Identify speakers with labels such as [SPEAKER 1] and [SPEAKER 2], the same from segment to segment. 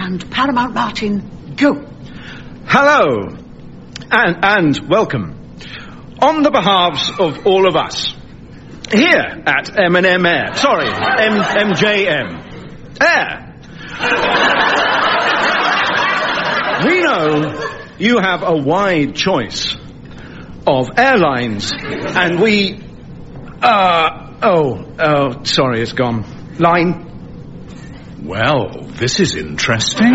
[SPEAKER 1] And Paramount Martin, go.
[SPEAKER 2] Hello, and welcome. On the behalves of all of us, here at M&M Air, MJM Air, we know you have a wide choice of airlines, and we... sorry, it's gone. Line.
[SPEAKER 3] Well, this is interesting.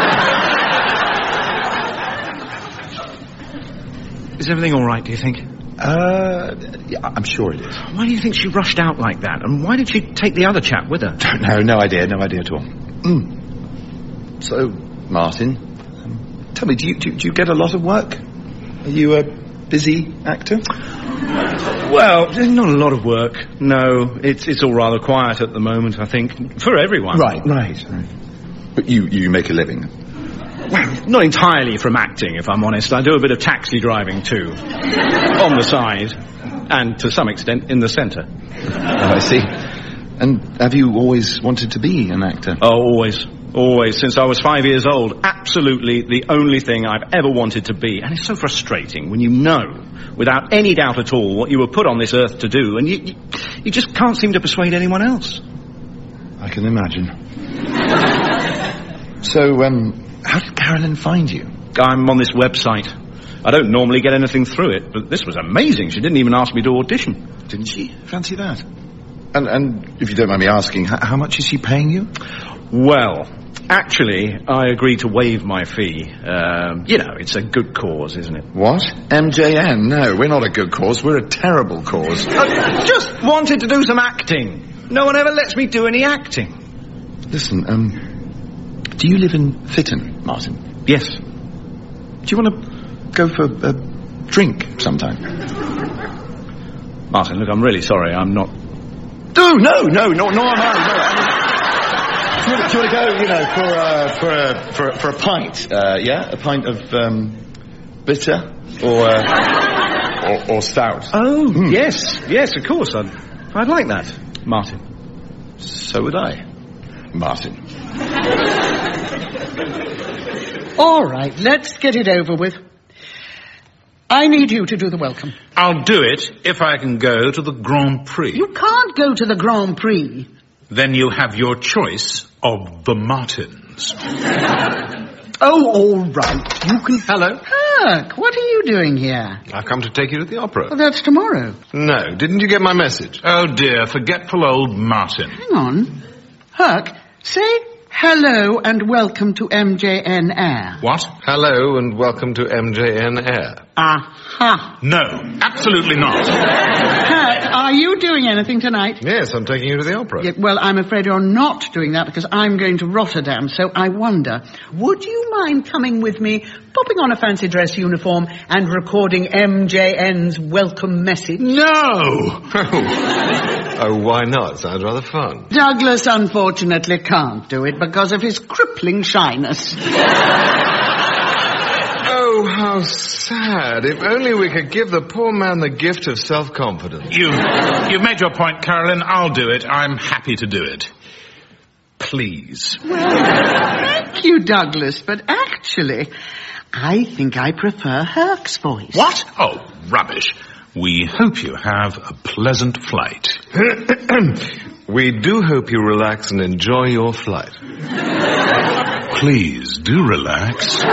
[SPEAKER 2] Is everything all right, do you think?
[SPEAKER 4] Yeah, I'm sure it is.
[SPEAKER 2] Why do you think she rushed out like that? And why did she take the other chap with her?
[SPEAKER 4] Don't know, no idea at all. So, Martin, tell me, do you get a lot of work? Are you a busy actor?
[SPEAKER 2] Well, there's not a lot of work. No, it's all rather quiet at the moment, I think, for everyone.
[SPEAKER 4] Right. But you make a living?
[SPEAKER 2] Well, not entirely from acting, if I'm honest. I do a bit of taxi driving, too. On the side. And, to some extent, in the centre.
[SPEAKER 4] Oh, I see. And have you always wanted to be an actor?
[SPEAKER 2] Oh, always. Always. Since I was 5 years old. Absolutely the only thing I've ever wanted to be. And it's so frustrating when you know, without any doubt at all, what you were put on this earth to do, and you just can't seem to persuade anyone else.
[SPEAKER 4] I can imagine. So, how did Carolyn find you?
[SPEAKER 2] I'm on this website. I don't normally get anything through it, but this was amazing. She didn't even ask me to audition.
[SPEAKER 4] Didn't she? Fancy that. And if you don't mind me asking, how much is she paying you?
[SPEAKER 2] Well, actually, I agreed to waive my fee. It's a good cause, isn't it?
[SPEAKER 4] What? MJN? No, we're not a good cause. We're a terrible cause.
[SPEAKER 2] I just wanted to do some acting. No one ever lets me do any acting.
[SPEAKER 4] Listen, do you live in Fitton, Martin?
[SPEAKER 2] Yes.
[SPEAKER 4] Do you want to go for a drink sometime?
[SPEAKER 2] Martin, look, I'm really sorry. I'm not...
[SPEAKER 4] No, I'm not. No. Do you want to go, for a pint? A pint of bitter or stout?
[SPEAKER 2] Oh, yes, of course. I'd like that, Martin.
[SPEAKER 4] So would I, Martin.
[SPEAKER 1] All right, let's get it over with. I need you to do the welcome.
[SPEAKER 3] I'll do it if I can go to the Grand Prix.
[SPEAKER 1] You can't go to the Grand Prix.
[SPEAKER 3] Then you have your choice of the Martins.
[SPEAKER 1] Oh, all right. You can...
[SPEAKER 5] Hello.
[SPEAKER 1] Herc, what are you doing here?
[SPEAKER 5] I've come to take you to the opera.
[SPEAKER 1] Well, that's tomorrow.
[SPEAKER 5] No, didn't you get my message?
[SPEAKER 3] Oh, dear, forgetful old Martin.
[SPEAKER 1] Hang on. Herc, say hello and welcome to MJN Air.
[SPEAKER 3] What?
[SPEAKER 5] Hello and welcome to MJN Air.
[SPEAKER 1] Aha.
[SPEAKER 3] No, absolutely not.
[SPEAKER 1] Herc, are you doing anything tonight?
[SPEAKER 5] Yes, I'm taking you to the opera.
[SPEAKER 1] Yeah, well, I'm afraid you're not doing that because I'm going to Rotterdam, so I wonder, would you mind coming with me, popping on a fancy dress uniform and recording MJN's welcome message?
[SPEAKER 5] No! Oh, why not? Sounds rather fun.
[SPEAKER 1] Douglas unfortunately can't do it because of his crippling shyness.
[SPEAKER 5] Oh, how sad. If only we could give the poor man the gift of self-confidence.
[SPEAKER 3] You've made your point, Carolyn. I'll do it. I'm happy to do it. Please.
[SPEAKER 1] Well, thank you, Douglas, but actually, I think I prefer Herc's voice.
[SPEAKER 3] What? Oh, rubbish. We hope you have a pleasant flight.
[SPEAKER 5] We do hope you relax and enjoy your flight.
[SPEAKER 3] Please do relax.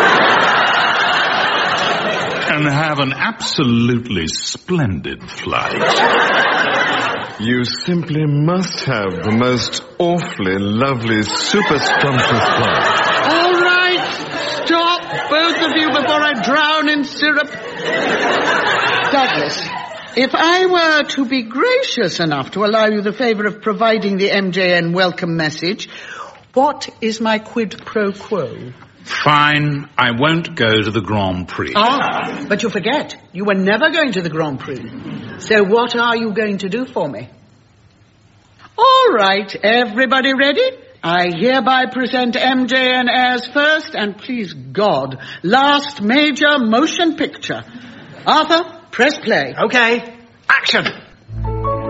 [SPEAKER 3] And have an absolutely splendid flight.
[SPEAKER 5] You simply must have the most awfully lovely, super scrumptious flight.
[SPEAKER 1] All right, stop, both of you, before I drown in syrup. Douglas, if I were to be gracious enough to allow you the favour of providing the MJN welcome message, what is my quid pro quo?
[SPEAKER 3] Fine, I won't go to the Grand Prix.
[SPEAKER 1] Ah, but you forget, you were never going to the Grand Prix. So what are you going to do for me? All right, everybody ready? I hereby present MJN Air's first and, please God, last major motion picture. Arthur, press play.
[SPEAKER 2] Okay, action!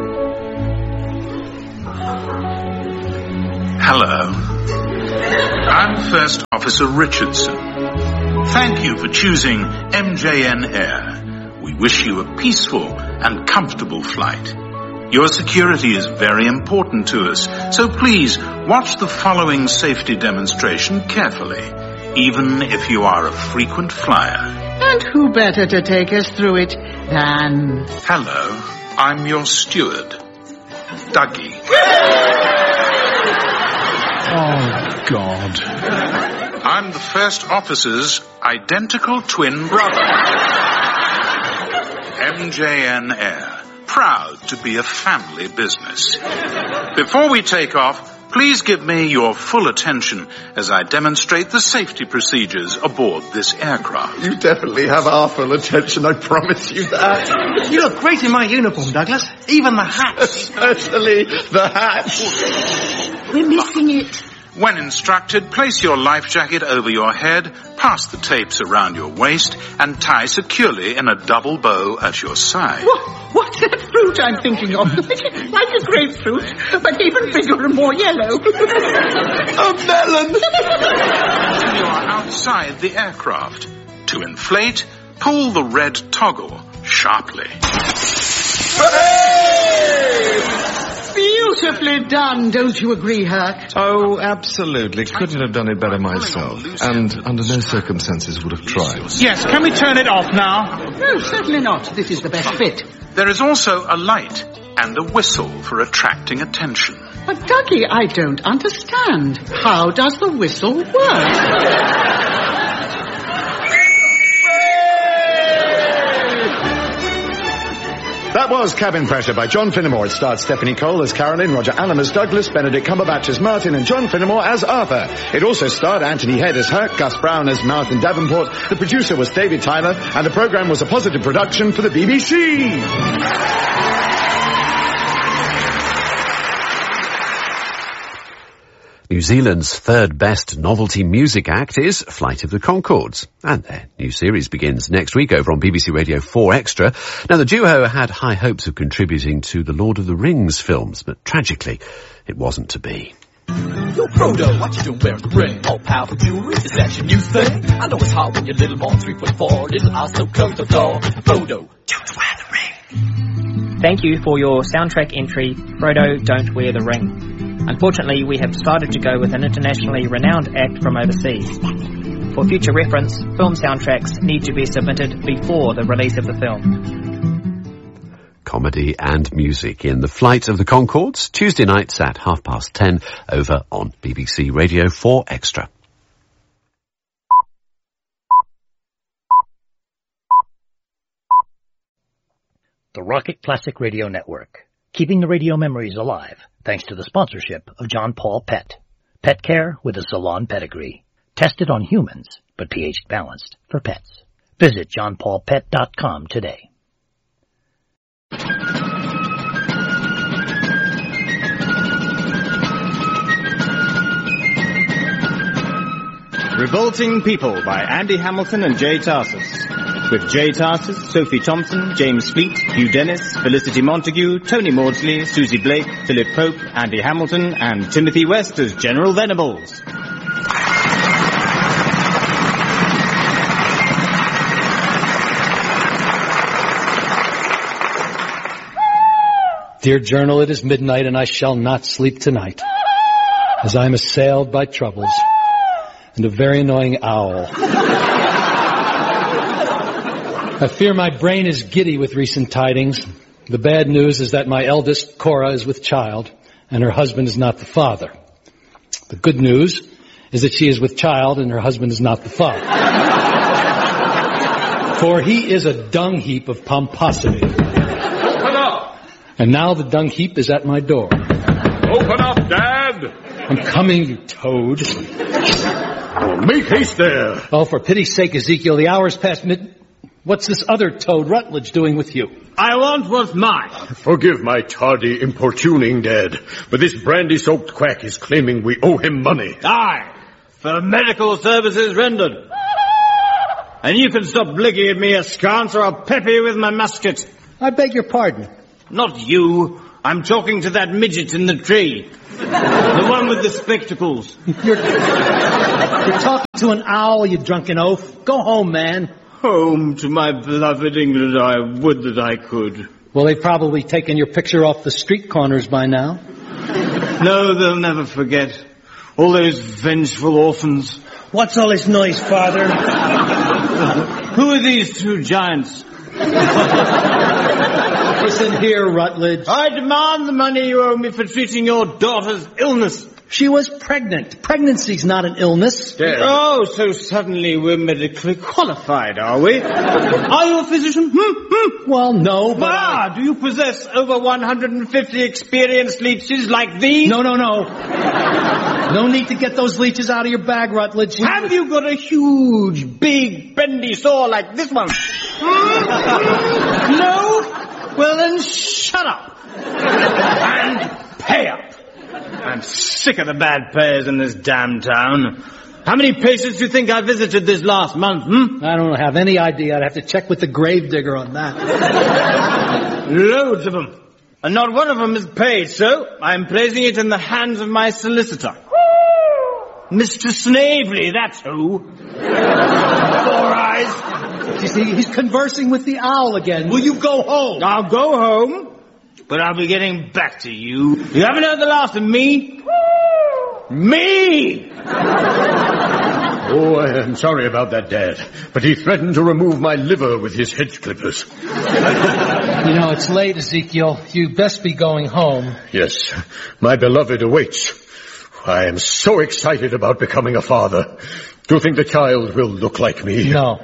[SPEAKER 3] Hello. I'm First Officer Richardson. Thank you for choosing MJN Air. We wish you a peaceful and comfortable flight. Your security is very important to us, so please watch the following safety demonstration carefully, even if you are a frequent flyer.
[SPEAKER 1] And who better to take us through it than...
[SPEAKER 3] Hello, I'm your steward, Dougie.
[SPEAKER 6] Oh, God.
[SPEAKER 3] I'm the first officer's identical twin brother. MJN Air, proud to be a family business. Before we take off, please give me your full attention as I demonstrate the safety procedures aboard this aircraft.
[SPEAKER 4] You definitely have our full attention, I promise you that.
[SPEAKER 6] You look great in my uniform, Douglas. Even the hat.
[SPEAKER 4] Especially the hat.
[SPEAKER 1] We're missing it.
[SPEAKER 3] When instructed, place your life jacket over your head, pass the tapes around your waist, and tie securely in a double bow at your side.
[SPEAKER 1] What's that fruit I'm thinking of? Like a grapefruit, but even bigger and more yellow.
[SPEAKER 4] A melon!
[SPEAKER 3] You are outside the aircraft. To inflate, pull the red toggle sharply.
[SPEAKER 1] Beautifully done, don't you agree, Herc?
[SPEAKER 5] Oh, absolutely. Couldn't have done it better myself. And under no circumstances would have tried.
[SPEAKER 6] Yes, can we turn it off now?
[SPEAKER 1] No, certainly not. This is the best bit.
[SPEAKER 3] There is also a light and a whistle for attracting attention.
[SPEAKER 1] But, Dougie, I don't understand. How does the whistle work?
[SPEAKER 7] That was Cabin Pressure by John Finnemore. It starred Stephanie Cole as Carolyn, Roger Allam as Douglas, Benedict Cumberbatch as Martin, and John Finnemore as Arthur. It also starred Anthony Head as Herc, Gus Brown as Martin Davenport. The producer was David Tyler, and the programme was a positive production for the BBC.
[SPEAKER 8] New Zealand's third best novelty music act is Flight of the Conchords, and their new series begins next week over on BBC Radio 4 Extra. Now, the duo had high hopes of contributing to the Lord of the Rings films, but tragically, it wasn't to be.
[SPEAKER 9] Yo, Frodo, what you doing wearing the ring? All powerful jewelry, is that your new thing? I know it's hard when you're little more 3'4", little eyes so close to the door. Frodo, don't wear the ring.
[SPEAKER 10] Thank you for your soundtrack entry, Frodo, Don't Wear the Ring. Unfortunately, we have decided to go with an internationally renowned act from overseas. For future reference, film soundtracks need to be submitted before the release of the film.
[SPEAKER 8] Comedy and music in The Flight of the Conchords, Tuesday nights at 10:30 over on BBC Radio 4 Extra.
[SPEAKER 11] The Rocket Classic Radio Network, keeping the radio memories alive, thanks to the sponsorship of John Paul Pet. Pet care with a salon pedigree. Tested on humans, but pH balanced for pets. Visit johnpaulpet.com today.
[SPEAKER 12] Revolting People by Andy Hamilton and Jay Tarsus. With Jay Tarsus, Sophie Thompson, James Fleet, Hugh Dennis, Felicity Montague, Tony Maudsley, Susie Blake, Philip Pope, Andy Hamilton, and Timothy West as General Venables.
[SPEAKER 13] Dear Journal, it is midnight and I shall not sleep tonight, as I am assailed by troubles and a very annoying owl. I fear my brain is giddy with recent tidings. The bad news is that my eldest, Cora, is with child, and her husband is not the father. The good news is that she is with child, and her husband is not the father. For he is a dung heap of pomposity.
[SPEAKER 14] Open up!
[SPEAKER 13] And now the dung heap is at my door.
[SPEAKER 14] Open up, Dad!
[SPEAKER 13] I'm coming, you toad.
[SPEAKER 14] Oh, make haste there!
[SPEAKER 13] Oh, for pity's sake, Ezekiel, the hour's past mid... What's this other toad, Rutledge, doing with you?
[SPEAKER 14] I want what's mine. Forgive my tardy importuning, Dad, but this brandy-soaked quack is claiming we owe him money.
[SPEAKER 12] Aye, for medical services rendered. And you can stop blinking at me askance or I'll pepper you with my musket.
[SPEAKER 13] I beg your pardon.
[SPEAKER 12] Not you. I'm talking to that midget in the tree. The one with the spectacles.
[SPEAKER 13] You're talking to an owl, you drunken oaf. Go home, man.
[SPEAKER 12] Home to my beloved England, I would that I could.
[SPEAKER 13] Well, they've probably taken your picture off the street corners by now.
[SPEAKER 12] No, they'll never forget. All those vengeful orphans.
[SPEAKER 6] What's all this noise, Father?
[SPEAKER 12] Who are these two giants?
[SPEAKER 13] Listen here, Rutledge.
[SPEAKER 12] I demand the money you owe me for treating your daughter's illness.
[SPEAKER 13] She was pregnant. Pregnancy's not an illness.
[SPEAKER 12] Oh, so suddenly we're medically qualified, are we? Are you a physician?
[SPEAKER 13] Well, no, but
[SPEAKER 12] do you possess over 150 experienced leeches like these?
[SPEAKER 13] No. No need to get those leeches out of your bag, Rutledge.
[SPEAKER 12] Have you got a huge, big, bendy saw like this one? No? Well, then shut up. And pay up. I'm sick of the bad payers in this damn town. How many patients do you think I visited this last month,
[SPEAKER 13] I don't have any idea. I'd have to check with the gravedigger on that.
[SPEAKER 12] Loads of them. And not one of them is paid, so I'm placing it in the hands of my solicitor. Mr. Snavely, that's who. 4 eyes.
[SPEAKER 13] You see, he's conversing with the owl again. Will you go home?
[SPEAKER 12] I'll go home, but I'll be getting back to you. You haven't heard the last of me? Me!
[SPEAKER 14] Oh, I am sorry about that, Dad. But he threatened to remove my liver with his hedge clippers.
[SPEAKER 13] You know, it's late, Ezekiel. You best be going home.
[SPEAKER 14] Yes, my beloved awaits. I am so excited about becoming a father. Do you think the child will look like me?
[SPEAKER 13] No.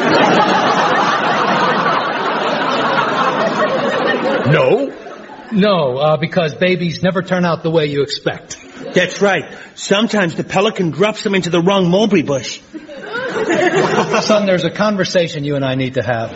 [SPEAKER 14] No?
[SPEAKER 13] No, because babies never turn out the way you expect.
[SPEAKER 6] That's right. Sometimes the pelican drops them into the wrong mulberry bush.
[SPEAKER 13] Son, there's a conversation you and I need to have.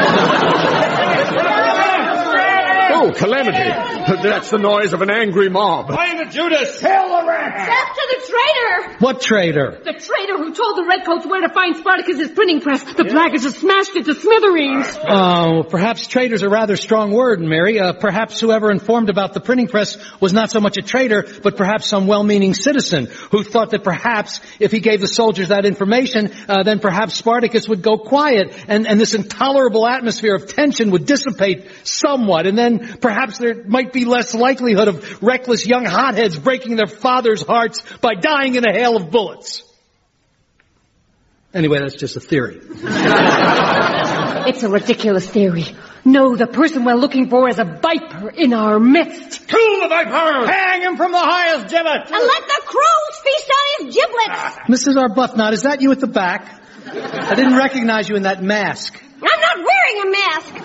[SPEAKER 14] Oh, calamity. That's the noise of an angry mob.
[SPEAKER 12] Find the Judas! Tell the rats!
[SPEAKER 15] After the traitor!
[SPEAKER 13] What traitor?
[SPEAKER 15] The traitor who told the redcoats where to find Spartacus's printing press. The placards have smashed it to smithereens.
[SPEAKER 13] Oh, perhaps traitor's a rather strong word, Mary. Perhaps whoever informed about the printing press was not so much a traitor, but perhaps some well-meaning citizen who thought that perhaps if he gave the soldiers that information, then perhaps Spartacus would go quiet and this intolerable atmosphere of tension would dissipate somewhat, and then perhaps there might be less likelihood of reckless young hotheads breaking their father's hearts by dying in a hail of bullets. Anyway, that's just a theory.
[SPEAKER 15] It's a ridiculous theory. No, the person we're looking for is a viper in our midst.
[SPEAKER 12] Kill the viper! Hang him from the highest gibbet!
[SPEAKER 15] And let the crows feast on his giblets!
[SPEAKER 13] Mrs. Arbuthnot, is that you at the back? I didn't recognize you in that mask.
[SPEAKER 15] I'm not wearing a mask!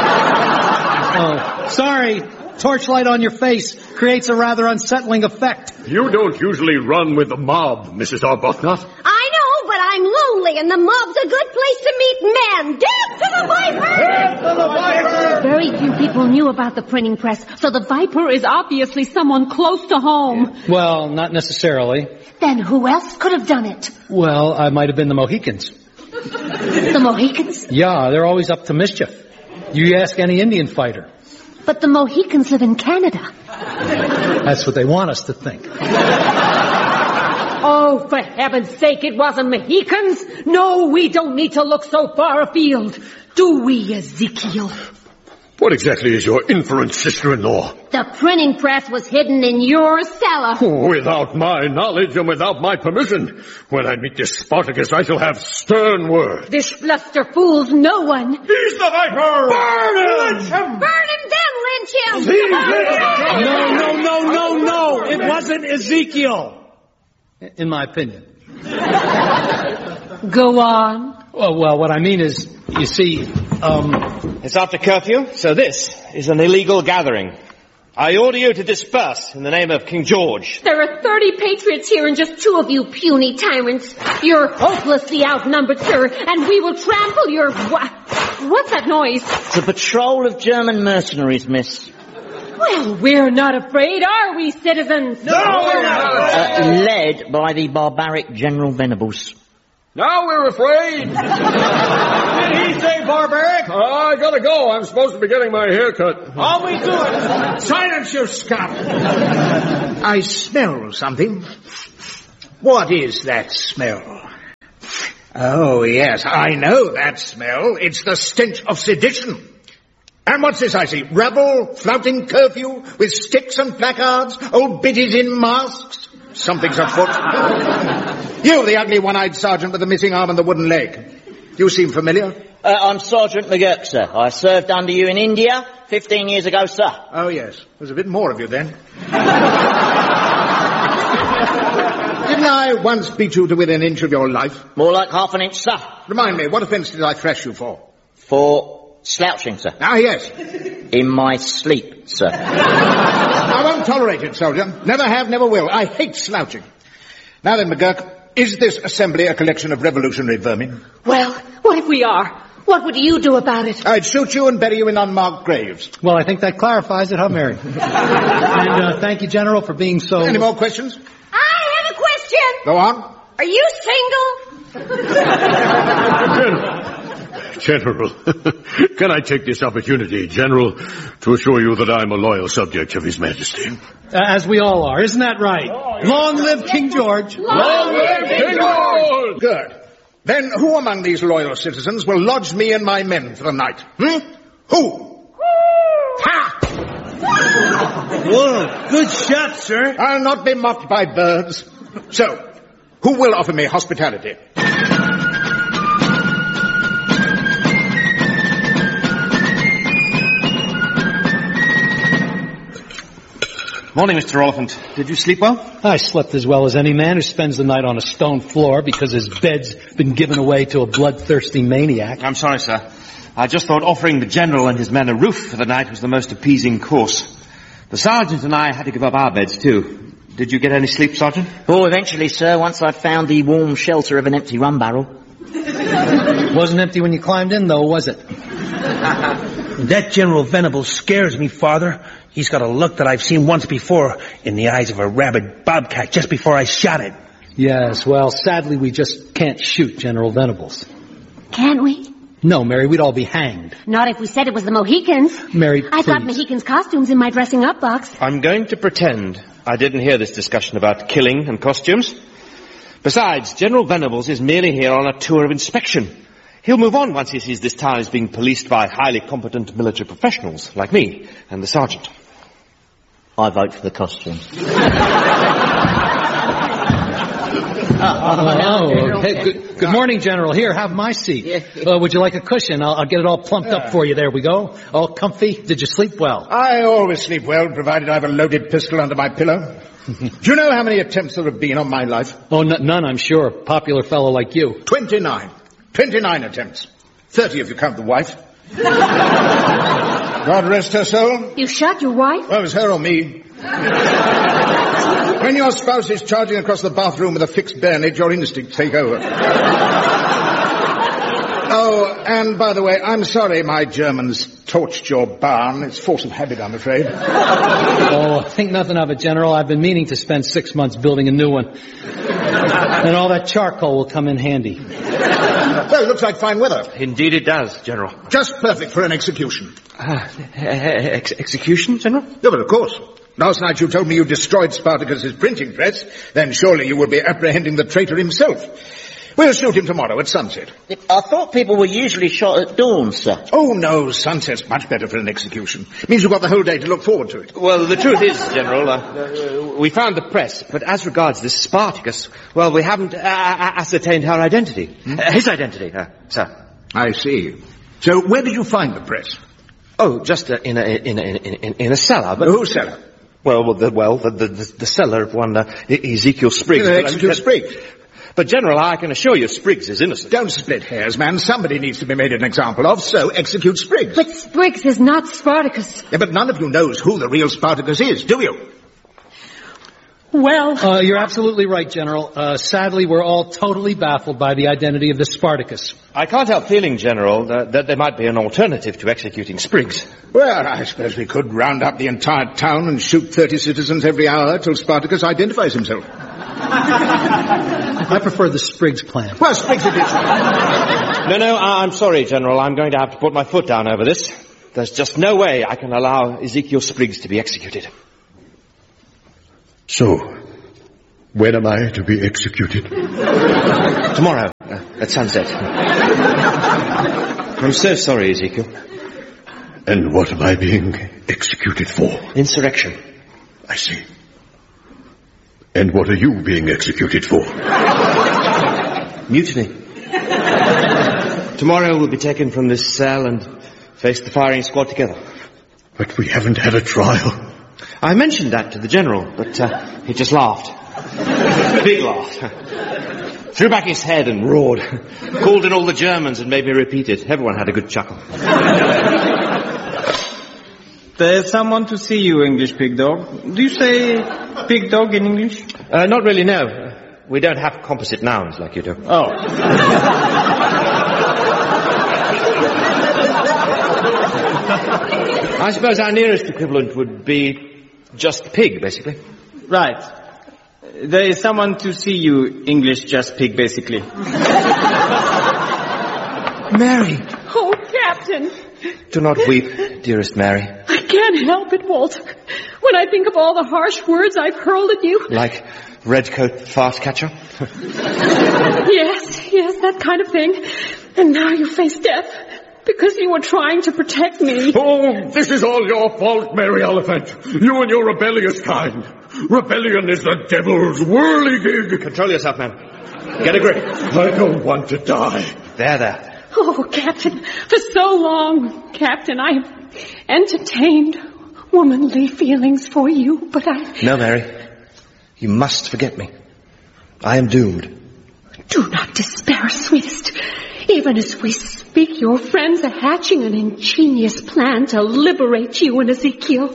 [SPEAKER 13] Oh, sorry. Torchlight on your face creates a rather unsettling effect.
[SPEAKER 14] You don't usually run with the mob, Mrs. Arbuthnot.
[SPEAKER 15] I know, but I'm lonely, and the mob's a good place to meet men. Death to the viper!
[SPEAKER 12] Death to the viper!
[SPEAKER 15] Very few people knew about the printing press, so the viper is obviously someone close to home.
[SPEAKER 13] Well, not necessarily.
[SPEAKER 15] Then who else could have done it?
[SPEAKER 13] Well, I might have been the Mohicans.
[SPEAKER 15] The Mohicans?
[SPEAKER 13] Yeah, they're always up to mischief. You ask any Indian fighter.
[SPEAKER 15] But the Mohicans live in Canada.
[SPEAKER 13] That's what they want us to think.
[SPEAKER 15] Oh, for heaven's sake, it wasn't Mohicans. No, we don't need to look so far afield. Do we, Ezekiel?
[SPEAKER 14] What exactly is your inference, sister-in-law?
[SPEAKER 15] The printing press was hidden in your cellar.
[SPEAKER 14] Without my knowledge and without my permission. When I meet this Spartacus, I shall have stern word.
[SPEAKER 15] This bluster fools no one.
[SPEAKER 12] He's the viper!
[SPEAKER 14] Burn him!
[SPEAKER 12] Lynch him!
[SPEAKER 15] Burn him, then lynch him!
[SPEAKER 6] No. It wasn't Ezekiel.
[SPEAKER 13] In my opinion.
[SPEAKER 15] Go on.
[SPEAKER 13] Well, what I mean is, you see,
[SPEAKER 16] It's after curfew, so this is an illegal gathering. I order you to disperse in the name of King George.
[SPEAKER 15] There are 30 patriots here and just 2 of you puny tyrants. You're hopelessly outnumbered, sir, and we will trample your... What's that noise?
[SPEAKER 17] It's a patrol of German mercenaries, miss.
[SPEAKER 15] Well, we're not afraid, are we, citizens?
[SPEAKER 12] No, we're not!
[SPEAKER 17] Led by the barbaric General Venables.
[SPEAKER 14] Now we're afraid.
[SPEAKER 12] Did he say barbaric?
[SPEAKER 14] I gotta go. I'm supposed to be getting my hair cut.
[SPEAKER 12] All we do is silence your scalp.
[SPEAKER 6] I smell something.
[SPEAKER 18] What is that smell? Oh, yes, I know that smell. It's the stench of sedition. And what's this I see? Rabble flouting curfew with sticks and placards, old biddies in masks. Something's afoot. You, the ugly one-eyed sergeant with the missing arm and the wooden leg. You seem familiar.
[SPEAKER 17] I'm Sergeant McGurk, sir. I served under you in India 15 years ago, sir.
[SPEAKER 18] Oh, yes. There's a bit more of you then. Didn't I once beat you to within an inch of your life?
[SPEAKER 17] More like half an inch, sir.
[SPEAKER 18] Remind me, what offence did I thrash you for?
[SPEAKER 17] For slouching, sir.
[SPEAKER 18] Ah, yes.
[SPEAKER 17] In my sleep, sir.
[SPEAKER 18] I won't tolerate it, soldier. Never have, never will. I hate slouching. Now then, McGurk, is this assembly a collection of revolutionary vermin?
[SPEAKER 15] Well, what if we are? What would you do about it?
[SPEAKER 18] I'd shoot you and bury you in unmarked graves.
[SPEAKER 13] Well, I think that clarifies it, huh, Mary? And thank you, General, for being so...
[SPEAKER 18] Any more questions?
[SPEAKER 15] I have a question.
[SPEAKER 18] Go on.
[SPEAKER 15] Are you single?
[SPEAKER 14] General, can I take this opportunity, General, to assure you that I'm a loyal subject of His Majesty?
[SPEAKER 13] As we all are. Isn't that right? Long live King George.
[SPEAKER 18] Long live King George! Good. Then who among these loyal citizens will lodge me and my men for the night? Who? Ha!
[SPEAKER 6] Whoa, good shot, sir.
[SPEAKER 18] I'll not be mocked by birds. So, who will offer me hospitality?
[SPEAKER 16] Morning, Mr. Oliphant. Did you sleep well?
[SPEAKER 13] I slept as well as any man who spends the night on a stone floor because his bed's been given away to a bloodthirsty maniac.
[SPEAKER 16] I'm sorry, sir. I just thought offering the General and his men a roof for the night was the most appeasing course. The Sergeant and I had to give up our beds, too. Did you get any sleep, Sergeant?
[SPEAKER 17] Oh, eventually, sir, once I'd found the warm shelter of an empty rum barrel.
[SPEAKER 13] Wasn't empty when you climbed in, though, was it?
[SPEAKER 6] That General Venables scares me, Father. He's got a look that I've seen once before in the eyes of a rabid bobcat just before I shot it.
[SPEAKER 13] Yes, well, sadly we just can't shoot General Venables.
[SPEAKER 15] Can't we?
[SPEAKER 13] No, Mary, we'd all be hanged.
[SPEAKER 15] Not if we said it was the Mohicans.
[SPEAKER 13] Mary,
[SPEAKER 15] I've got Mohicans' costumes in my dressing up box.
[SPEAKER 16] I'm going to pretend I didn't hear this discussion about killing and costumes. Besides, General Venables is merely here on a tour of inspection. He'll move on once he sees this town is being policed by highly competent military professionals like me and the Sergeant.
[SPEAKER 17] I vote for the costumes.
[SPEAKER 13] Okay. Good morning, General. Here, have my seat. Would you like a cushion? I'll get it all plumped up for you. There we go. All comfy. Did you sleep well?
[SPEAKER 18] I always sleep well, provided I have a loaded pistol under my pillow. Do you know how many attempts there have been on my life?
[SPEAKER 13] Oh, none, I'm sure. A popular fellow like you.
[SPEAKER 18] 29. 29 attempts. 30 if you count the wife. God rest her soul.
[SPEAKER 15] You shot your wife?
[SPEAKER 18] Well, it was her or me. When your spouse is charging across the bathroom with a fixed bayonet, your instincts take over. Oh, and by the way, I'm sorry my Germans torched your barn. It's force of habit, I'm afraid.
[SPEAKER 13] Oh, think nothing of it, General. I've been meaning to spend 6 months building a new one. And all that charcoal will come in handy.
[SPEAKER 18] Well, it looks like fine weather.
[SPEAKER 16] Indeed it does, General.
[SPEAKER 18] Just perfect for an execution.
[SPEAKER 16] Execution, General?
[SPEAKER 18] Yeah, but of course. Last night you told me you destroyed Spartacus's printing press. Then surely you will be apprehending the traitor himself. We'll shoot him tomorrow at sunset.
[SPEAKER 17] I thought people were usually shot at dawn, sir.
[SPEAKER 18] Oh, no, sunset's much better for an execution. It means you've got the whole day to look forward to it.
[SPEAKER 16] Well, the truth is, General, we found the press, but as regards this Spartacus, well, we haven't ascertained her identity. His identity, sir.
[SPEAKER 18] I see. So where did you find the press?
[SPEAKER 16] Oh, just in a cellar. But
[SPEAKER 18] whose cellar?
[SPEAKER 16] The cellar of one Ezekiel Spriggs.
[SPEAKER 18] Ezekiel Spriggs.
[SPEAKER 16] But, General, I can assure you Spriggs is innocent.
[SPEAKER 18] Don't split hairs, man. Somebody needs to be made an example of, so execute Spriggs.
[SPEAKER 15] But Spriggs is not Spartacus.
[SPEAKER 18] Yeah, but none of you knows who the real Spartacus is, do you?
[SPEAKER 15] Well...
[SPEAKER 13] you're absolutely right, General. Sadly, we're all totally baffled by the identity of the Spartacus.
[SPEAKER 16] I can't help feeling, General, that there might be an alternative to executing Spriggs.
[SPEAKER 18] Well, I suppose we could round up the entire town and shoot 30 citizens every hour till Spartacus identifies himself.
[SPEAKER 13] I prefer the Spriggs plan.
[SPEAKER 18] Well, Spriggs it is.
[SPEAKER 16] No, I'm sorry, General. I'm going to have to put my foot down over this. There's just no way I can allow Ezekiel Spriggs to be executed.
[SPEAKER 14] So, When am I to be executed?
[SPEAKER 16] Tomorrow, at sunset. I'm so sorry, Ezekiel.
[SPEAKER 14] And what am I being executed for?
[SPEAKER 16] Insurrection.
[SPEAKER 14] I see. And what are you being executed for?
[SPEAKER 16] Mutiny. Tomorrow we'll be taken from this cell and face the firing squad together.
[SPEAKER 14] But we haven't had a trial.
[SPEAKER 16] I mentioned that to the General, but he just laughed. Big laugh. Threw back his head and roared. Called in all the Germans and made me repeat it. Everyone had a good chuckle.
[SPEAKER 12] There's someone to see you, English pig dog. Do you say pig dog in English?
[SPEAKER 16] Not really, no. We don't have composite nouns like you do.
[SPEAKER 12] Oh.
[SPEAKER 16] I suppose our nearest equivalent would be just pig, basically.
[SPEAKER 12] Right. There is someone to see you, English just pig, basically.
[SPEAKER 16] Mary!
[SPEAKER 15] Oh, Captain!
[SPEAKER 16] Do not weep, dearest Mary.
[SPEAKER 15] I can't help it, Walter. When I think of all the harsh words I've hurled at you...
[SPEAKER 16] Like redcoat fart catcher?
[SPEAKER 15] Yes, that kind of thing. And now you face death. Because you were trying to protect me.
[SPEAKER 14] Oh, this is all your fault, Mary Oliphant. You and your rebellious kind. Rebellion is the devil's whirligig.
[SPEAKER 16] Control yourself, man. Get a grip.
[SPEAKER 14] I don't want to die.
[SPEAKER 16] There.
[SPEAKER 15] Oh, Captain, for so long, Captain, I have entertained womanly feelings for you, but
[SPEAKER 16] No, Mary. You must forget me. I am doomed.
[SPEAKER 15] Do not despair, sweetest. Even as we speak, your friends are hatching an ingenious plan to liberate you and Ezekiel.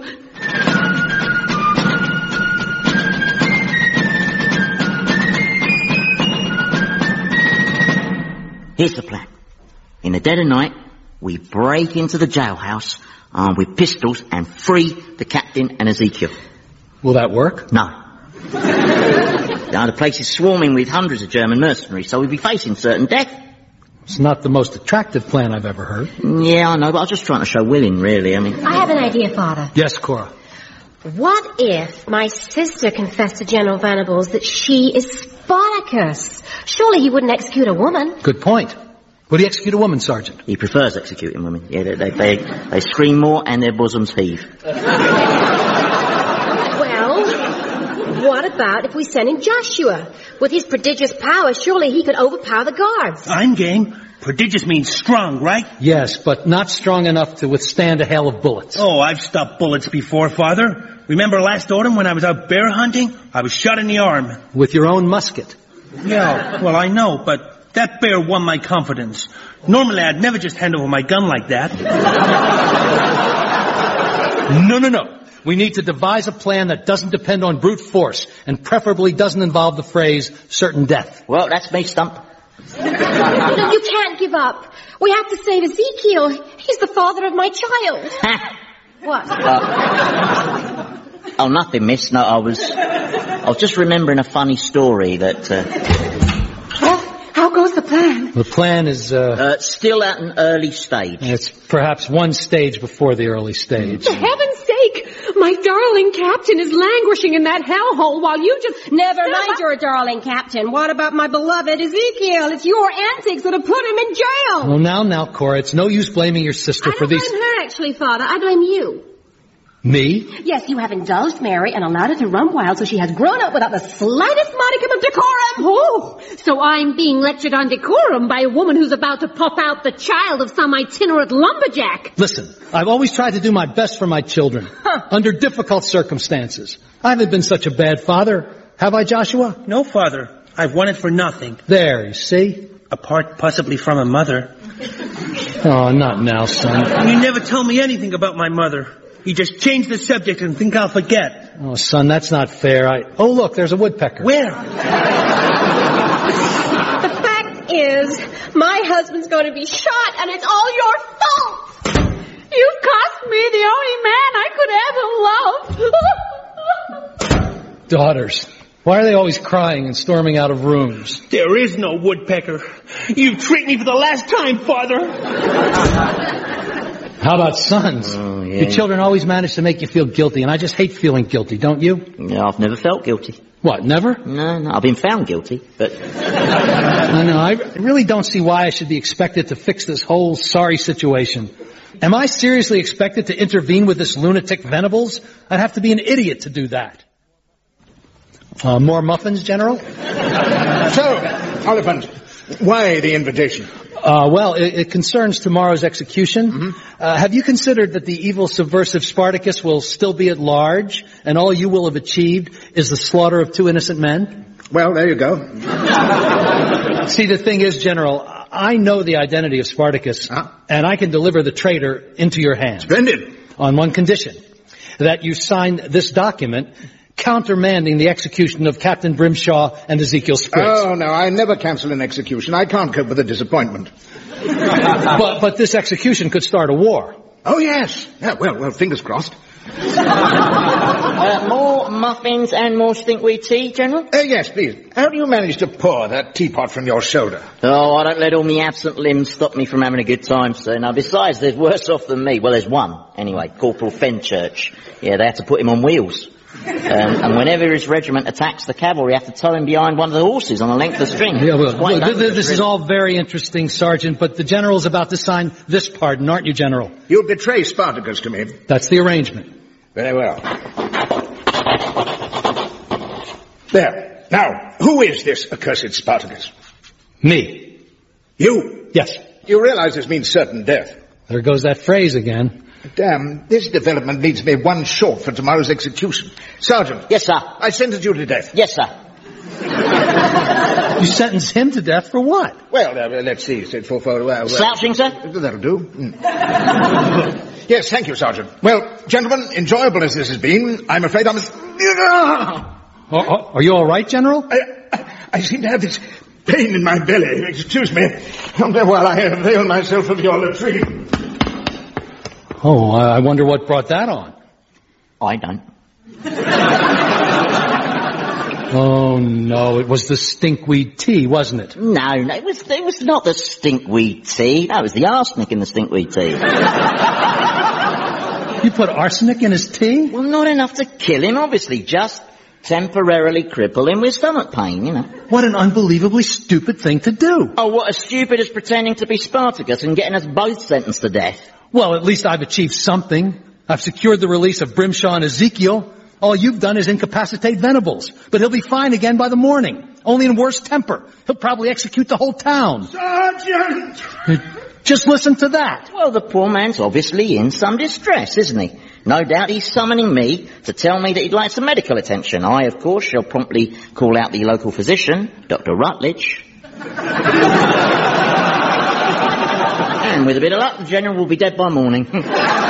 [SPEAKER 17] Here's the plan. In the dead of night, we break into the jailhouse armed with pistols and free the captain and Ezekiel.
[SPEAKER 13] Will that work?
[SPEAKER 17] No. Now, the place is swarming with hundreds of German mercenaries, so we'll be facing certain death.
[SPEAKER 13] It's not the most attractive plan I've ever heard.
[SPEAKER 17] Yeah, I know, but I was just trying to show willing, really.
[SPEAKER 19] I have an idea, Father.
[SPEAKER 13] Yes, Cora.
[SPEAKER 19] What if my sister confessed to General Venables that she is Spartacus? Surely he wouldn't execute a woman.
[SPEAKER 13] Good point. Would he execute a woman, Sergeant?
[SPEAKER 17] He prefers executing women. Yeah, they scream more and their bosoms heave.
[SPEAKER 19] Well, what about if we send in Joshua? With his prodigious power, surely he could overpower the guards.
[SPEAKER 6] I'm game. Prodigious means strong, right?
[SPEAKER 13] Yes, but not strong enough to withstand a hail of bullets.
[SPEAKER 6] Oh, I've stopped bullets before, Father. Remember last autumn when I was out bear hunting? I was shot in the arm.
[SPEAKER 13] With your own musket.
[SPEAKER 6] Yeah, well, I know, but that bear won my confidence. Normally, I'd never just hand over my gun like that.
[SPEAKER 13] No. We need to devise a plan that doesn't depend on brute force, and preferably doesn't involve the phrase, certain death.
[SPEAKER 17] Well, that's me, Stump.
[SPEAKER 19] No, you can't give up. We have to save Ezekiel. He's the father of my child. What?
[SPEAKER 17] Oh, nothing, miss. No, I was just remembering a funny story that...
[SPEAKER 15] How goes the plan?
[SPEAKER 13] The plan is,
[SPEAKER 17] still at an early stage.
[SPEAKER 13] It's perhaps one stage before the early stage.
[SPEAKER 15] For heaven's sake! My darling captain is languishing in that hellhole while you just...
[SPEAKER 19] Never mind your darling captain. What about my beloved Ezekiel? It's your antics that have put him in jail.
[SPEAKER 13] Oh, now, Cora, it's no use blaming your sister for these...
[SPEAKER 19] I don't blame her, actually, Father. I blame you.
[SPEAKER 13] Me?
[SPEAKER 19] Yes, you have indulged Mary and allowed her to run wild so she has grown up without the slightest modicum of decorum.
[SPEAKER 15] Oh, so I'm being lectured on decorum by a woman who's about to pop out the child of some itinerant lumberjack.
[SPEAKER 13] Listen, I've always tried to do my best for my children, under difficult circumstances. I haven't been such a bad father, have I, Joshua?
[SPEAKER 6] No, Father. I've won it for nothing.
[SPEAKER 13] There, you see?
[SPEAKER 6] Apart possibly from a mother.
[SPEAKER 13] Oh, not now, son.
[SPEAKER 6] You never tell me anything about my mother. You just change the subject and think I'll forget.
[SPEAKER 13] Oh, son, that's not fair. Oh, look, there's a woodpecker.
[SPEAKER 6] Where?
[SPEAKER 19] The fact is, my husband's going to be shot, and it's all your fault.
[SPEAKER 15] You've cost me the only man I could ever love.
[SPEAKER 13] Daughters. Why are they always crying and storming out of rooms?
[SPEAKER 6] There is no woodpecker. You've tricked me for the last time, Father.
[SPEAKER 13] How about sons?
[SPEAKER 17] Oh, yeah.
[SPEAKER 13] Your children always manage to make you feel guilty, and I just hate feeling guilty, don't you?
[SPEAKER 17] Yeah, I've never felt guilty.
[SPEAKER 13] What, never?
[SPEAKER 17] No, I've been found guilty, but...
[SPEAKER 13] I really don't see why I should be expected to fix this whole sorry situation. Am I seriously expected to intervene with this lunatic Venables? I'd have to be an idiot to do that. More muffins, General?
[SPEAKER 18] So, Oliphant, why the invitation?
[SPEAKER 13] Well, it concerns tomorrow's execution. Have you considered that the evil subversive Spartacus will still be at large, and all you will have achieved is the slaughter of 2 innocent men?
[SPEAKER 18] Well, there you go.
[SPEAKER 13] See, the thing is, General, I know the identity of Spartacus, and I can deliver the traitor into your hands.
[SPEAKER 18] Splendid.
[SPEAKER 13] On one condition, that you sign this document countermanding the execution of Captain Brimshaw and Ezekiel Spriggs.
[SPEAKER 18] Oh, no, I never cancel an execution. I can't cope with the disappointment.
[SPEAKER 13] But this execution could start a war.
[SPEAKER 18] Oh, yes. Yeah, well, fingers crossed.
[SPEAKER 17] More muffins and more stinkweed tea, General?
[SPEAKER 18] Yes, please. How do you manage to pour that teapot from your shoulder?
[SPEAKER 17] Oh, I don't let all my absent limbs stop me from having a good time, sir. Now, besides, there's worse off than me. Well, there's one, anyway, Corporal Fenchurch. Yeah, they had to put him on wheels. And whenever his regiment attacks the cavalry, have to tow him behind one of the horses on a length of string.
[SPEAKER 13] Yeah, well, this is all very interesting, Sergeant, but the General's about to sign this pardon, aren't you, General?
[SPEAKER 18] You'll betray Spartacus to me.
[SPEAKER 13] That's the arrangement.
[SPEAKER 18] Very well. There. Now, who is this accursed Spartacus?
[SPEAKER 13] Me.
[SPEAKER 18] You?
[SPEAKER 13] Yes.
[SPEAKER 18] You realize this means certain death.
[SPEAKER 13] There goes that phrase again.
[SPEAKER 18] Damn, this development leaves me one short for tomorrow's execution. Sergeant.
[SPEAKER 17] Yes, sir.
[SPEAKER 18] I sentence you to death.
[SPEAKER 17] Yes, sir.
[SPEAKER 13] You sentence him to death for what?
[SPEAKER 18] Well, let's see.
[SPEAKER 17] Slouching, sir?
[SPEAKER 18] That'll do. Yes, thank you, Sergeant. Well, gentlemen, enjoyable as this has been, I'm afraid I must...
[SPEAKER 13] Are you all right, General?
[SPEAKER 18] I seem to have this pain in my belly. Excuse me. While I avail myself of your latrine.
[SPEAKER 13] Oh, I wonder what brought that on.
[SPEAKER 17] I don't.
[SPEAKER 13] Oh, no, it was the stinkweed tea, wasn't it?
[SPEAKER 17] No, it was not the stinkweed tea. That was the arsenic in the stinkweed tea.
[SPEAKER 13] You put arsenic in his tea?
[SPEAKER 17] Well, not enough to kill him, obviously, just temporarily cripple him with stomach pain, you know.
[SPEAKER 13] What an unbelievably stupid thing to do.
[SPEAKER 17] Oh, what as stupid as pretending to be Spartacus and getting us both sentenced to death.
[SPEAKER 13] Well, at least I've achieved something. I've secured the release of Brimshaw and Ezekiel. All you've done is incapacitate Venables. But he'll be fine again by the morning. Only in worse temper. He'll probably execute the whole town.
[SPEAKER 18] Sergeant!
[SPEAKER 13] Just listen to that.
[SPEAKER 17] Well, the poor man's obviously in some distress, isn't he? No doubt he's summoning me to tell me that he'd like some medical attention. I, of course, shall promptly call out the local physician, Dr. Rutledge. And with a bit of luck, the General will be dead by morning.
[SPEAKER 13] Well,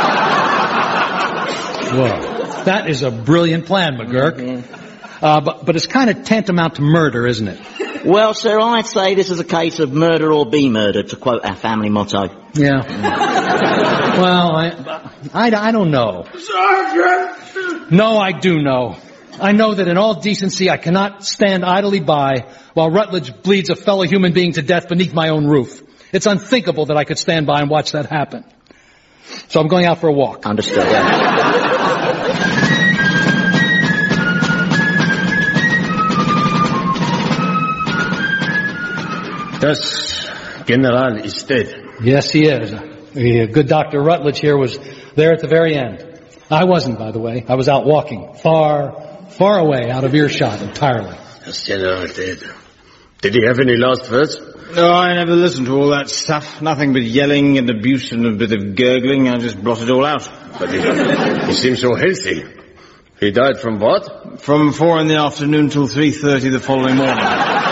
[SPEAKER 13] that is a brilliant plan, McGurk. But it's kind of tantamount to murder, isn't it?
[SPEAKER 17] Well, sir, I'd say this is a case of murder or be murdered, to quote our family motto.
[SPEAKER 13] Yeah. Well, I don't know.
[SPEAKER 18] Sergeant!
[SPEAKER 13] No, I do know. I know that in all decency I cannot stand idly by while Rutledge bleeds a fellow human being to death beneath my own roof. It's unthinkable that I could stand by and watch that happen. So I'm going out for a walk.
[SPEAKER 17] Understood, yeah.
[SPEAKER 14] Das General is dead.
[SPEAKER 13] Yes, he is. The good Dr. Rutledge here was there at the very end. I wasn't, by the way. I was out walking, far away, out of earshot entirely.
[SPEAKER 14] Das General dead. Did he have any last words?
[SPEAKER 12] No, I never listened to all that stuff. Nothing but yelling and abuse and a bit of gurgling. I just blotted it all out.
[SPEAKER 14] But he seems so healthy. He died from what?
[SPEAKER 12] From 4 in the afternoon till 3:30 the following morning.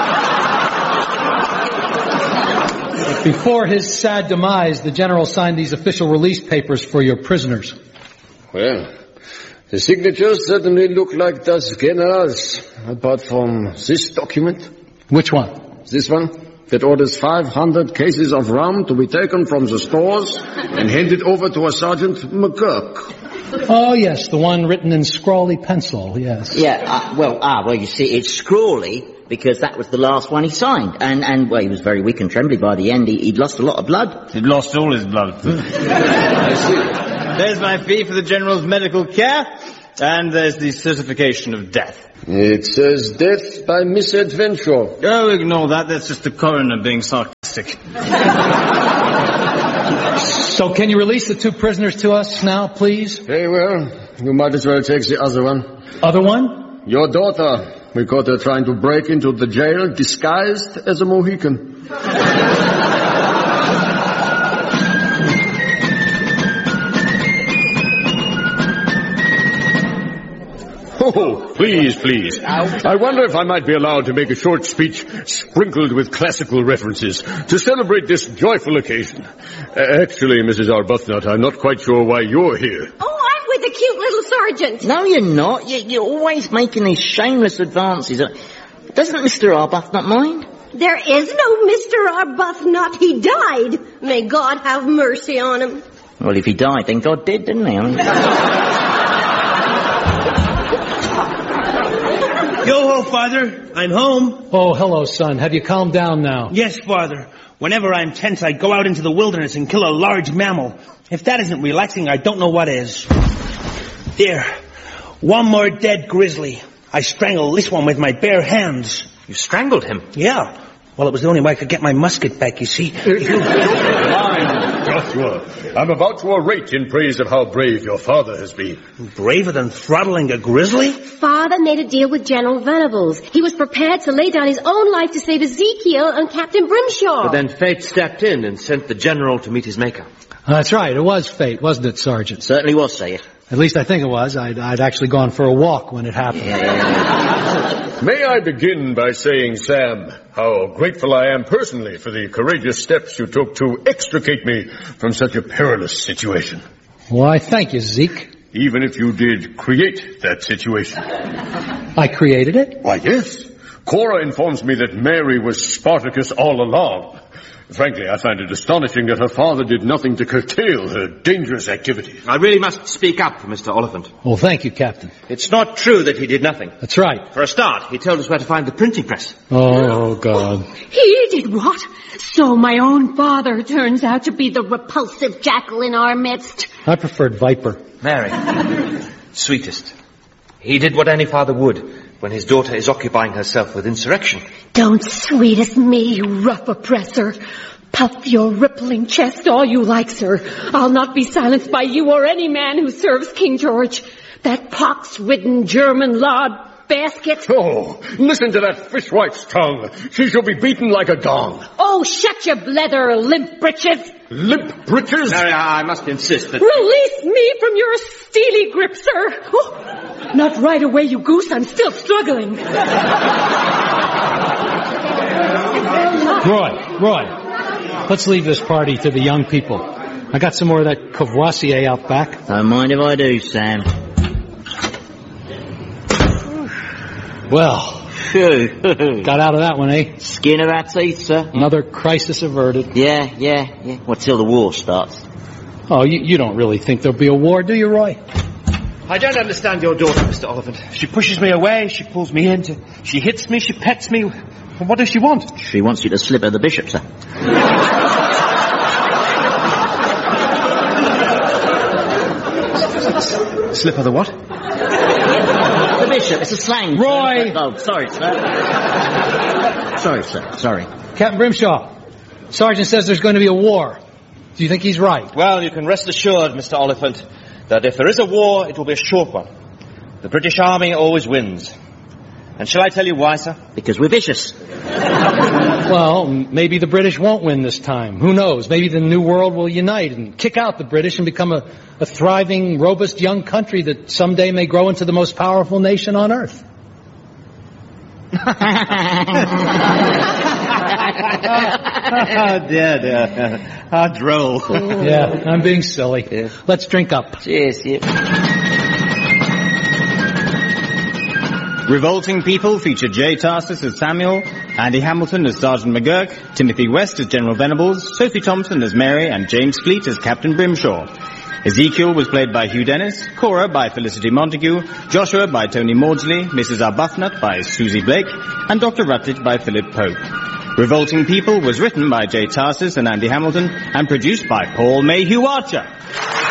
[SPEAKER 13] Before his sad demise, the General signed these official release papers for your prisoners.
[SPEAKER 14] Well, the signatures certainly look like Das General's, apart from this document.
[SPEAKER 13] Which one?
[SPEAKER 14] This one, that orders 500 cases of rum to be taken from the stores and handed over to a Sergeant McGurk.
[SPEAKER 13] Oh, yes, the one written in scrawly pencil, yes.
[SPEAKER 17] Yeah, well, you see, it's scrawly because that was the last one he signed. And well, he was very weak and trembly by the end. He'd lost a lot of blood.
[SPEAKER 12] He'd lost all his blood.
[SPEAKER 14] I see.
[SPEAKER 12] There's my fee for the General's medical care. And there's the certification of death.
[SPEAKER 14] It says death by misadventure.
[SPEAKER 12] Oh, ignore that. That's just the coroner being sarcastic.
[SPEAKER 13] So can you release the 2 prisoners to us now, please?
[SPEAKER 14] Very well. You might as well take the other one.
[SPEAKER 13] Other one?
[SPEAKER 14] Your daughter. We caught her trying to break into the jail disguised as a Mohican. Oh, please, please. I wonder if I might be allowed to make a short speech sprinkled with classical references to celebrate this joyful occasion. Actually, Mrs. Arbuthnot, I'm not quite sure why you're here.
[SPEAKER 15] Oh, I'm with the cute little sergeant.
[SPEAKER 17] No, you're not. You're always making these shameless advances. Doesn't Mr. Arbuthnot mind?
[SPEAKER 15] There is no Mr. Arbuthnot. He died. May God have mercy on him.
[SPEAKER 17] Well, if he died, then God did, didn't he?
[SPEAKER 6] Yo-ho, Father. I'm home.
[SPEAKER 13] Oh, hello, son. Have you calmed down now?
[SPEAKER 6] Yes, Father. Whenever I'm tense, I go out into the wilderness and kill a large mammal. If that isn't relaxing, I don't know what is. There. One more dead grizzly. I strangled this one with my bare hands.
[SPEAKER 16] You strangled him?
[SPEAKER 6] Yeah. Well, it was the only way I could get my musket back, you see.
[SPEAKER 14] Joshua, I'm about to orate in praise of how brave your father has been.
[SPEAKER 6] Braver than throttling a grizzly?
[SPEAKER 19] Father made a deal with General Venables. He was prepared to lay down his own life to save Ezekiel and Captain Brimshaw.
[SPEAKER 16] But then fate stepped in and sent the general to meet his maker.
[SPEAKER 13] That's right. It was fate, wasn't it, Sergeant?
[SPEAKER 17] Certainly was, say it.
[SPEAKER 13] At least I think it was. I'd actually gone for a walk when it happened.
[SPEAKER 14] May I begin by saying, Sam, how grateful I am personally for the courageous steps you took to extricate me from such a perilous situation.
[SPEAKER 13] Why, thank you, Zeke.
[SPEAKER 14] Even if you did create that situation.
[SPEAKER 13] I created it?
[SPEAKER 14] Why, yes. Cora informs me that Mary was Spartacus all along. Frankly, I find it astonishing that her father did nothing to curtail her dangerous activities.
[SPEAKER 16] I really must speak up for Mr. Oliphant.
[SPEAKER 13] Well, thank you, Captain.
[SPEAKER 16] It's not true that he did nothing.
[SPEAKER 13] That's right.
[SPEAKER 16] For a start, he told us where to find the printing press.
[SPEAKER 13] Oh, God.
[SPEAKER 15] He did what? So my own father turns out to be the repulsive jackal in our midst.
[SPEAKER 13] I preferred Viper.
[SPEAKER 16] Mary, sweetest. He did what any father would when his daughter is occupying herself with insurrection.
[SPEAKER 15] Don't sweetest me, you rough oppressor. Puff your rippling chest all you like, sir. I'll not be silenced by you or any man who serves King George. That pox-ridden German lord basket.
[SPEAKER 14] Oh, listen to that fishwife's tongue. She shall be beaten like a gong.
[SPEAKER 15] Oh, shut your blether, limp britches.
[SPEAKER 14] Limp britches?
[SPEAKER 16] Mary, I must insist that...
[SPEAKER 15] Release me from your steely grip, sir. Oh, not right away, you goose. I'm still struggling.
[SPEAKER 13] Roy, let's leave this party to the young people. I got some more of that Courvoisier out back.
[SPEAKER 17] Don't mind if I do, Sam.
[SPEAKER 13] Well, got out of that one, eh?
[SPEAKER 17] Skin of our teeth, sir.
[SPEAKER 13] Another crisis averted.
[SPEAKER 17] Yeah. Well, till the war starts.
[SPEAKER 13] Oh, you don't really think there'll be a war, do you, Roy?
[SPEAKER 16] I don't understand your daughter, Mr. Oliphant.
[SPEAKER 6] She pushes me away, she pulls me in, she hits me, she pets me. What does she want?
[SPEAKER 17] She wants you to slip her the bishop, sir.
[SPEAKER 12] Slip her the what?
[SPEAKER 17] The bishop. It's a slang.
[SPEAKER 13] Roy!
[SPEAKER 17] Oh, sorry, sir. Sorry.
[SPEAKER 13] Captain Brimshaw, Sergeant says there's going to be a war. Do you think he's right?
[SPEAKER 16] Well, you can rest assured, Mr. Oliphant, that if there is a war, it will be a short one. The British Army always wins. And shall I tell you why, sir?
[SPEAKER 17] Because we're vicious.
[SPEAKER 13] Well, maybe the British won't win this time. Who knows? Maybe the New World will unite and kick out the British and become a thriving, robust young country that someday may grow into the most powerful nation on earth.
[SPEAKER 12] dear. How droll.
[SPEAKER 13] Yeah, I'm being silly.
[SPEAKER 17] Yeah.
[SPEAKER 13] Let's drink up.
[SPEAKER 17] Cheers,
[SPEAKER 12] Revolting People featured Jay Tarsus as Samuel, Andy Hamilton as Sergeant McGurk, Timothy West as General Venables, Sophie Thompson as Mary, and James Fleet as Captain Brimshaw. Ezekiel was played by Hugh Dennis, Cora by Felicity Montague, Joshua by Tony Maudsley, Mrs. Arbuthnot by Susie Blake, and Dr. Rutledge by Philip Pope. Revolting People was written by Jay Tarsus and Andy Hamilton and produced by Paul Mayhew Archer.